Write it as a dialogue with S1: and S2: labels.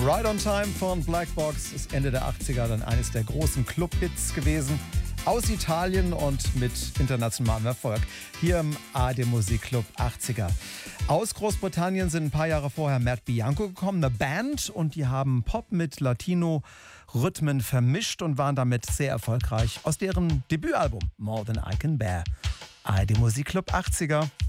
S1: Right on Time von Black Box ist Ende der 80er dann eines der großen Club-Hits gewesen. Aus Italien und mit internationalem Erfolg. Hier im ARD Musikclub 80er. Aus Großbritannien sind ein paar Jahre vorher Matt Bianco gekommen, eine Band, und die haben Pop mit Latino-Rhythmen vermischt und waren damit sehr erfolgreich. Aus deren Debütalbum More Than I Can Bear. ARD Musikclub 80er.